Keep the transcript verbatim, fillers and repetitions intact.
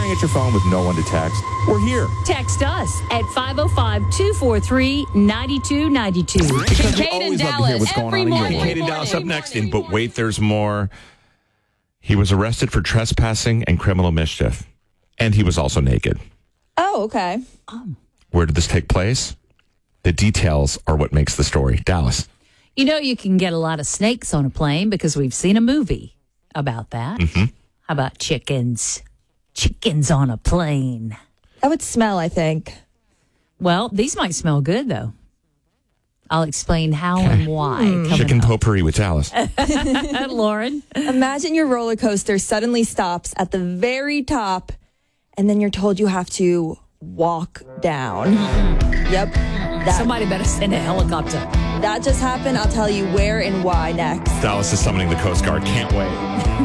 staring at your phone with no one to text? We're here. Text us at five oh five, two four three, nine two nine two. Because we Kincaid and always love to hear Dallas what's going every on in your morning. world. Kincaid and Dallas up next in But Wait, There's More. He was arrested for trespassing and criminal mischief. And he was also naked. Oh, okay. Where did this take place? The details are what makes the story. Dallas. You know, you can get a lot of snakes on a plane because we've seen a movie about that. Mm-hmm. How about chickens? Chickens on a plane. That would smell, I think. Well, these might smell good, though. I'll explain how and why. coming Chicken up. potpourri with Dallas. Lauren? Imagine your roller coaster suddenly stops at the very top, and then you're told you have to walk down. Yep. That, Somebody better send a helicopter. that just happened. I'll tell you where and why next. Dallas is summoning the Coast Guard. Can't wait.